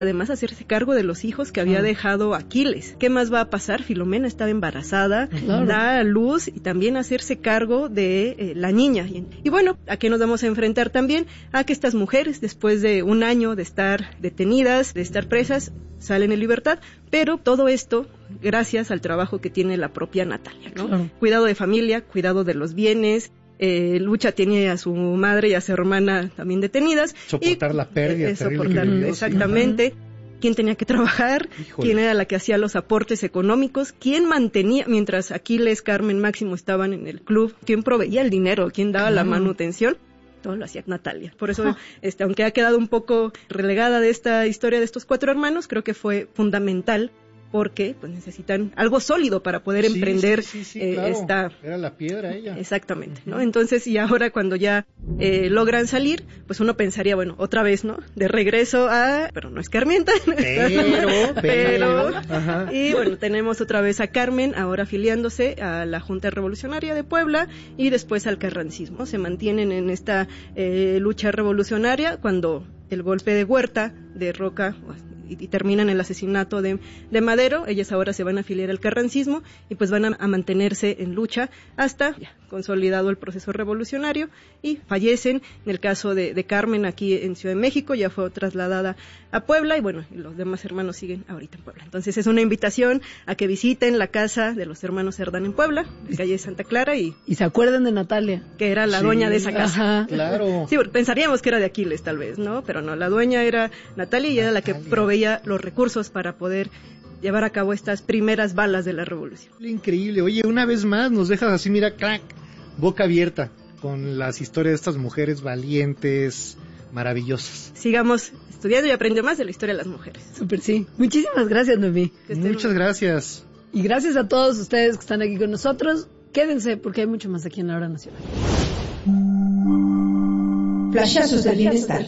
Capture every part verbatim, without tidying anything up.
además hacerse cargo de los hijos que había ah. dejado Aquiles. ¿Qué más va a pasar? Filomena estaba embarazada, claro. da a luz y también hacerse cargo de eh, la niña. Y, y bueno, ¿a qué nos vamos a enfrentar también? A que estas mujeres, después de un año de estar detenidas, de estar presas, salen en libertad, pero todo esto gracias al trabajo que tiene la propia Natalia, ¿no? Claro. Cuidado de familia, cuidado de los bienes. Eh, Lucha tiene a su madre y a su hermana también detenidas. Soportar y, la pérdida. Eh, soportar, exactamente. Uh-huh. ¿Quién tenía que trabajar? Híjole. ¿Quién era la que hacía los aportes económicos? ¿Quién mantenía, mientras Aquiles, Carmen, Máximo estaban en el club? ¿Quién proveía el dinero? ¿Quién daba uh-huh. la manutención? Todo lo hacía Natalia. Por eso, oh. este, aunque ha quedado un poco relegada de esta historia de estos cuatro hermanos, creo que fue fundamental porque pues necesitan algo sólido para poder sí, emprender sí, sí, sí, eh, claro. esta... Era la piedra ella. Exactamente, ¿no? Entonces, y ahora cuando ya eh, logran salir, pues uno pensaría, bueno, otra vez, ¿no? De regreso a... Pero no es Carmienta. Pero, pero... Ajá. Y bueno, tenemos otra vez a Carmen, ahora afiliándose a la Junta Revolucionaria de Puebla y después al carrancismo. Se mantienen en esta eh, lucha revolucionaria cuando el golpe de Huerta derroca... y terminan el asesinato de, de Madero, ellas ahora se van a afiliar al carrancismo y pues van a, a mantenerse en lucha hasta ya, consolidado el proceso revolucionario y fallecen. En el caso de, de Carmen aquí en Ciudad de México ya fue trasladada a Puebla y bueno, y los demás hermanos siguen ahorita en Puebla. Entonces es una invitación a que visiten la casa de los hermanos Cerdán en Puebla, en calle Santa Clara y... Y se acuerden de Natalia. Que era la sí, dueña de esa casa. Ajá. Claro. Sí, pensaríamos que era de Aquiles tal vez, ¿no? Pero no, la dueña era Natalia y era la que proveía los recursos para poder llevar a cabo estas primeras balas de la revolución. Increíble. Oye, una vez más nos dejas así, mira, crack, boca abierta con las historias de estas mujeres valientes, maravillosas. Sigamos estudiando y aprendiendo más de la historia de las mujeres. Súper, sí. Muchísimas gracias, Noemí. Muchas gracias. Y gracias a todos ustedes que están aquí con nosotros. Quédense porque hay mucho más aquí en La Hora Nacional. Flashazos del bienestar.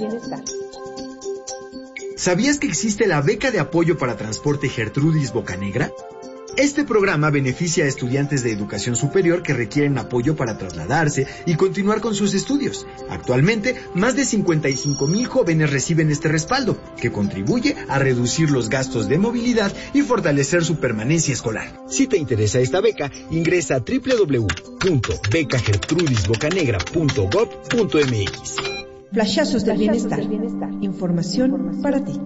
¿Sabías que existe la beca de apoyo para transporte Gertrudis Bocanegra? Este programa beneficia a estudiantes de educación superior que requieren apoyo para trasladarse y continuar con sus estudios. Actualmente, más de cincuenta y cinco mil jóvenes reciben este respaldo, que contribuye a reducir los gastos de movilidad y fortalecer su permanencia escolar. Si te interesa esta beca, ingresa a doble u doble u doble u punto beca gertrudis bocanegra punto gob punto eme equis. Flashazos del bienestar. Información para ti.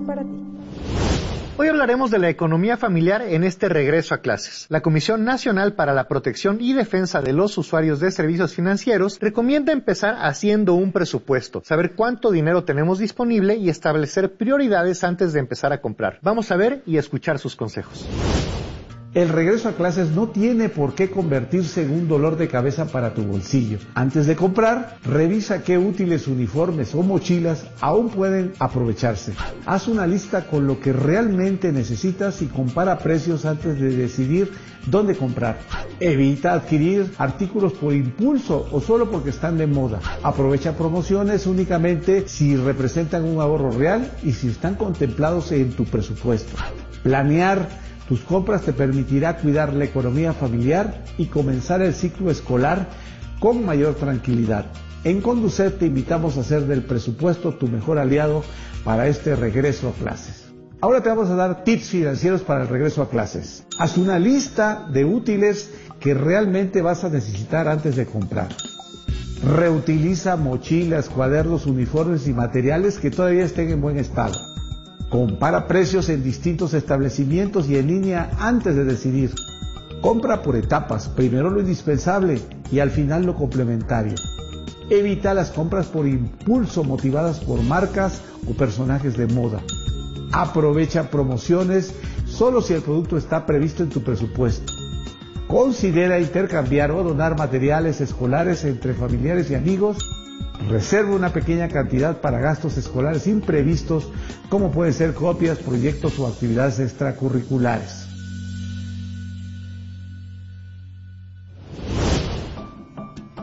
Hoy hablaremos de la economía familiar en este regreso a clases. La Comisión Nacional para la Protección y Defensa de los Usuarios de Servicios Financieros recomienda empezar haciendo un presupuesto, saber cuánto dinero tenemos disponible y establecer prioridades antes de empezar a comprar. Vamos a ver y escuchar sus consejos. El regreso a clases no tiene por qué convertirse en un dolor de cabeza para tu bolsillo. Antes de comprar, revisa qué útiles uniformes o mochilas aún pueden aprovecharse. Haz una lista con lo que realmente necesitas y compara precios antes de decidir dónde comprar. Evita adquirir artículos por impulso o solo porque están de moda. Aprovecha promociones únicamente si representan un ahorro real y si están contemplados en tu presupuesto. Planear tus compras te permitirá cuidar la economía familiar y comenzar el ciclo escolar con mayor tranquilidad. En Conducet te invitamos a hacer del presupuesto tu mejor aliado para este regreso a clases. Ahora te vamos a dar tips financieros para el regreso a clases. Haz una lista de útiles que realmente vas a necesitar antes de comprar. Reutiliza mochilas, cuadernos, uniformes y materiales que todavía estén en buen estado. Compara precios en distintos establecimientos y en línea antes de decidir. Compra por etapas, primero lo indispensable y al final lo complementario. Evita las compras por impulso motivadas por marcas o personajes de moda. Aprovecha promociones solo si el producto está previsto en tu presupuesto. Considera intercambiar o donar materiales escolares entre familiares y amigos. Reserva una pequeña cantidad para gastos escolares imprevistos, como pueden ser copias, proyectos o actividades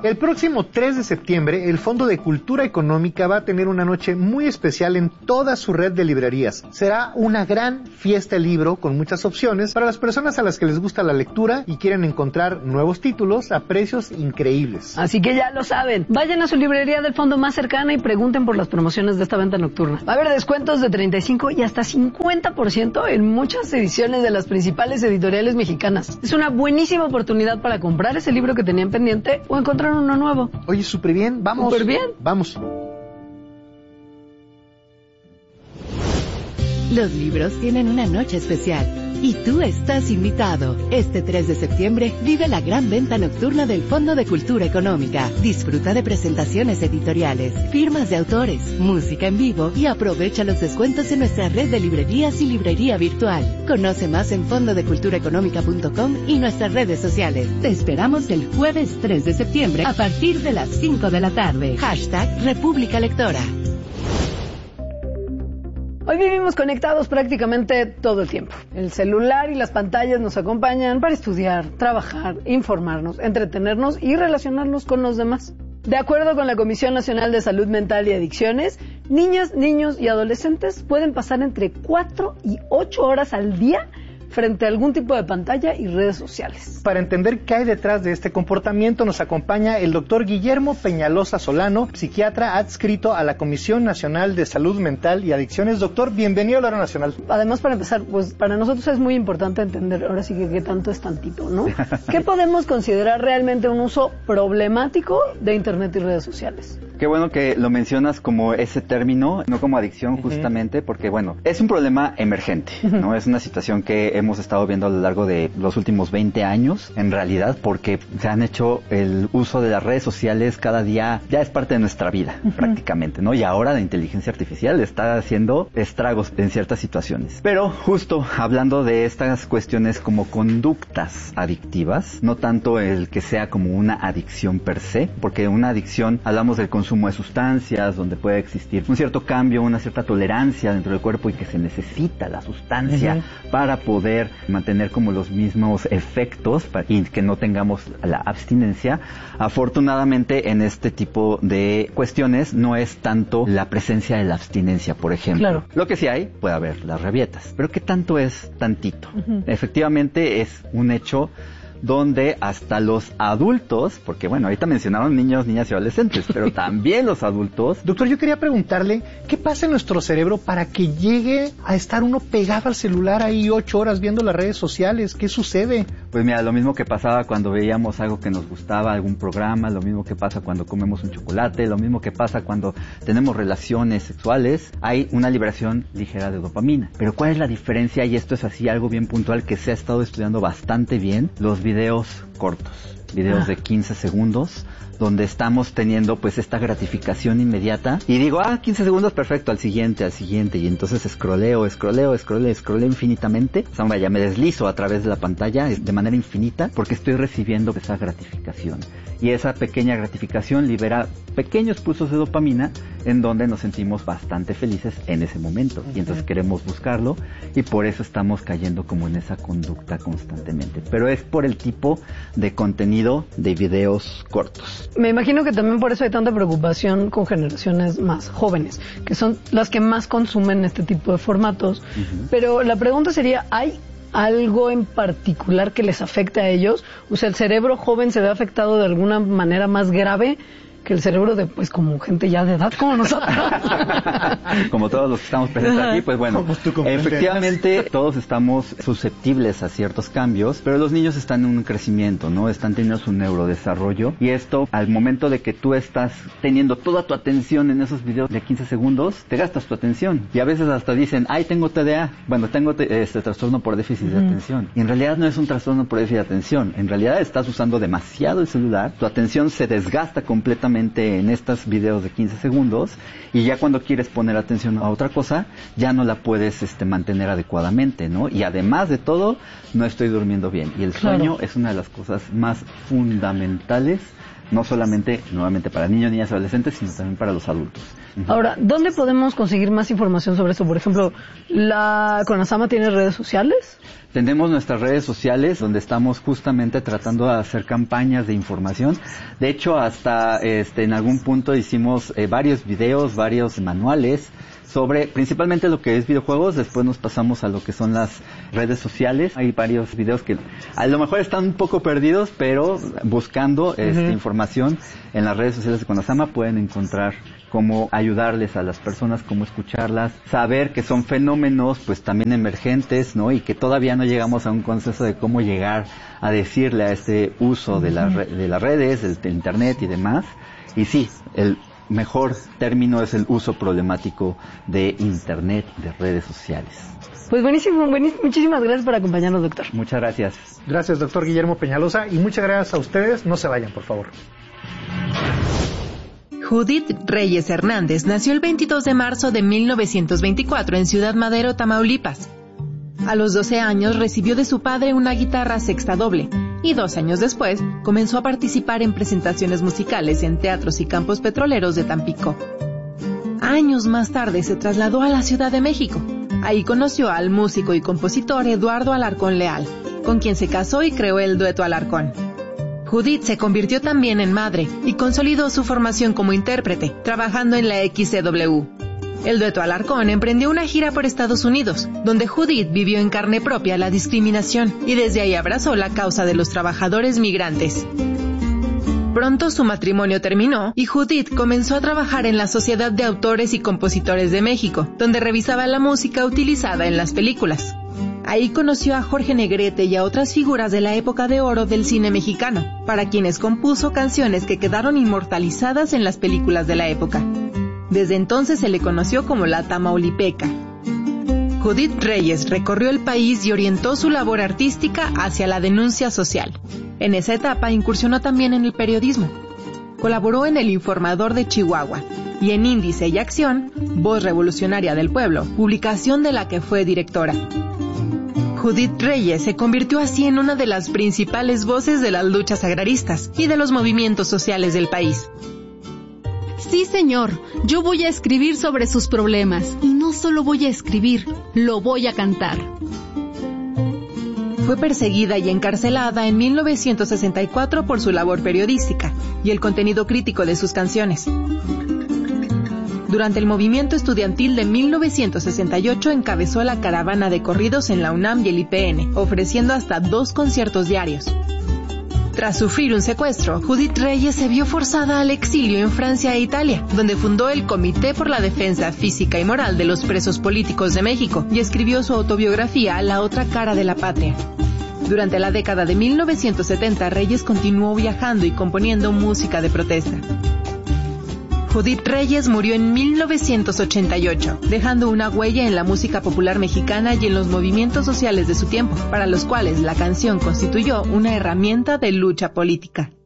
El próximo tres de septiembre, el Fondo de Cultura Económica va a tener una noche muy especial en toda su red de librerías. Será una gran fiesta libro con muchas opciones para las personas a las que les gusta la lectura y quieren encontrar nuevos títulos a precios increíbles. Así que ya lo saben, vayan a su librería del fondo más cercana y pregunten por las promociones de esta venta nocturna. Va a haber descuentos de treinta y cinco y hasta cincuenta por ciento en muchas ediciones de las principales editoriales mexicanas. Es una buenísima oportunidad para comprar ese libro que tenían pendiente o encontrar uno nuevo. Oye, súper bien, vamos. Súper bien. Vamos. Los libros tienen una noche especial y tú estás invitado. Este tres de septiembre vive la gran venta nocturna del Fondo de Cultura Económica. Disfruta de presentaciones editoriales, firmas de autores, música en vivo y aprovecha los descuentos en nuestra red de librerías y librería virtual. Conoce más en fondo de cultura económica punto com y nuestras redes sociales. Te esperamos el jueves tres de septiembre a partir de las cinco de la tarde. Hashtag República Lectora. Hoy vivimos conectados prácticamente todo el tiempo. El celular y las pantallas nos acompañan para estudiar, trabajar, informarnos, entretenernos y relacionarnos con los demás. De acuerdo con la Comisión Nacional de Salud Mental y Adicciones, niñas, niños y adolescentes pueden pasar entre cuatro y ocho horas al día frente a algún tipo de pantalla y redes sociales. Para entender qué hay detrás de este comportamiento nos acompaña el doctor Guillermo Peñalosa Solano, psiquiatra adscrito a la Comisión Nacional de Salud Mental y Adicciones. Doctor, bienvenido a la Hora Nacional. Además, para empezar, pues para nosotros es muy importante entender, ahora sí que qué tanto es tantito, ¿no? ¿Qué podemos considerar realmente un uso problemático de Internet y redes sociales? Qué bueno que lo mencionas como ese término, no como adicción, justamente, uh-huh. porque, bueno, es un problema emergente, ¿no? Uh-huh. Es una situación que hemos estado viendo a lo largo de los últimos veinte años, en realidad, porque se han hecho el uso de las redes sociales cada día, ya es parte de nuestra vida, uh-huh. prácticamente, ¿no? Y ahora la inteligencia artificial está haciendo estragos en ciertas situaciones. Pero, justo hablando de estas cuestiones como conductas adictivas, no tanto el que sea como una adicción per se, porque una adicción, hablamos del consumo consumo de sustancias, donde puede existir un cierto cambio, una cierta tolerancia dentro del cuerpo y que se necesita la sustancia uh-huh. para poder mantener como los mismos efectos para, y que no tengamos la abstinencia. Afortunadamente en este tipo de cuestiones no es tanto la presencia de la abstinencia, por ejemplo. Claro. Lo que sí hay, puede haber las rabietas, pero ¿qué tanto es tantito? Uh-huh. Efectivamente es un hecho donde hasta los adultos, porque bueno, ahorita mencionaron niños, niñas y adolescentes, pero también los adultos. Doctor, yo quería preguntarle, ¿qué pasa en nuestro cerebro para que llegue a estar uno pegado al celular ahí ocho horas viendo las redes sociales? ¿Qué sucede? Pues mira, lo mismo que pasaba cuando veíamos algo que nos gustaba, algún programa, lo mismo que pasa cuando comemos un chocolate, lo mismo que pasa cuando tenemos relaciones sexuales, hay una liberación ligera de dopamina. Pero ¿cuál es la diferencia? Y esto es así algo bien puntual que se ha estado estudiando bastante bien, los videos videos cortos, videos ah. de quince segundos, donde estamos teniendo pues esta gratificación inmediata y digo, ah, quince segundos, perfecto, al siguiente, al siguiente, y entonces escroleo, escroleo, escroleo, escroleo infinitamente, o sea, vaya, me deslizo a través de la pantalla de manera infinita porque estoy recibiendo esa gratificación y esa pequeña gratificación libera pequeños pulsos de dopamina en donde nos sentimos bastante felices en ese momento y entonces queremos buscarlo y por eso estamos cayendo como en esa conducta constantemente, pero es por el tipo de contenido de videos cortos. Me imagino que también por eso hay tanta preocupación con generaciones más jóvenes, que son las que más consumen este tipo de formatos. Uh-huh. Pero la pregunta sería, ¿hay algo en particular que les afecte a ellos? O sea, ¿el cerebro joven se ve afectado de alguna manera más grave que el cerebro de, pues, como gente ya de edad como nosotros? Como todos los que estamos presentes aquí, pues bueno, efectivamente todos estamos susceptibles a ciertos cambios, pero los niños están en un crecimiento, ¿no? Están teniendo su neurodesarrollo y esto, al momento de que tú estás teniendo toda tu atención en esos videos de quince segundos, te gastas tu atención y a veces hasta dicen, ay, tengo T D A, bueno, tengo te- este trastorno por déficit de mm. atención. Y en realidad no es un trastorno por déficit de atención, en realidad estás usando demasiado el celular, tu atención se desgasta completamente en estos videos de quince segundos y ya cuando quieres poner atención a otra cosa ya no la puedes este, mantener adecuadamente, ¿no? Y además de todo no estoy durmiendo bien y el sueño claro. es una de las cosas más fundamentales no solamente, nuevamente, para niños, niñas y adolescentes, sino también para los adultos. Uh-huh. Ahora, ¿dónde podemos conseguir más información sobre eso? Por ejemplo, ¿la CONASAMA tiene redes sociales? Tenemos nuestras redes sociales donde estamos justamente tratando de hacer campañas de información. De hecho, hasta este, en algún punto hicimos eh, varios videos, varios manuales sobre principalmente lo que es videojuegos. Después nos pasamos a lo que son las redes sociales. Hay varios videos que a lo mejor están un poco perdidos, pero buscando esta uh-huh. información en las redes sociales de CONASAMA pueden encontrar cómo ayudarles a las personas, cómo escucharlas, saber que son fenómenos pues también emergentes, ¿no? Y que todavía no llegamos a un consenso de cómo llegar a decirle a este uso de, la re- de las redes, del, del internet y demás. Y sí, el mejor término es el uso problemático de internet, de redes sociales. Pues buenísimo, buenísimo, muchísimas gracias por acompañarnos, doctor. Muchas gracias. Gracias, doctor Guillermo Peñalosa, y muchas gracias a ustedes. No se vayan, por favor. Judith Reyes Hernández nació el veintidós de marzo de mil novecientos veinticuatro en Ciudad Madero, Tamaulipas. A los doce años recibió de su padre una guitarra sexta doble y dos años después comenzó a participar en presentaciones musicales en teatros y campos petroleros de Tampico. Años más tarde se trasladó a la Ciudad de México. Ahí conoció al músico y compositor Eduardo Alarcón Leal, con quien se casó y creó el dueto Alarcón. Judith se convirtió también en madre y consolidó su formación como intérprete, trabajando en la X C W. El dueto Alarcón emprendió una gira por Estados Unidos, donde Judith vivió en carne propia la discriminación y desde ahí abrazó la causa de los trabajadores migrantes. Pronto su matrimonio terminó y Judith comenzó a trabajar en la Sociedad de Autores y Compositores de México, donde revisaba la música utilizada en las películas. Ahí conoció a Jorge Negrete y a otras figuras de la época de oro del cine mexicano, para quienes compuso canciones que quedaron inmortalizadas en las películas de la época. Desde entonces se le conoció como la Tamaulipeca. Judith Reyes recorrió el país y orientó su labor artística hacia la denuncia social. En esa etapa incursionó también en el periodismo. Colaboró en El Informador de Chihuahua y en Índice y Acción, Voz Revolucionaria del Pueblo, publicación de la que fue directora. Judith Reyes se convirtió así en una de las principales voces de las luchas agraristas y de los movimientos sociales del país. Sí, señor, yo voy a escribir sobre sus problemas, y no solo voy a escribir, lo voy a cantar. Fue perseguida y encarcelada en mil novecientos sesenta y cuatro por su labor periodística y el contenido crítico de sus canciones. Durante el movimiento estudiantil de mil novecientos sesenta y ocho encabezó la caravana de corridos en la UNAM y el I P N, ofreciendo hasta dos conciertos diarios. Tras sufrir un secuestro, Judith Reyes se vio forzada al exilio en Francia e Italia, donde fundó el Comité por la Defensa Física y Moral de los Presos Políticos de México y escribió su autobiografía La Otra Cara de la Patria. Durante la década de mil novecientos setenta, Reyes continuó viajando y componiendo música de protesta. Judith Reyes murió en mil novecientos ochenta y ocho, dejando una huella en la música popular mexicana y en los movimientos sociales de su tiempo, para los cuales la canción constituyó una herramienta de lucha política.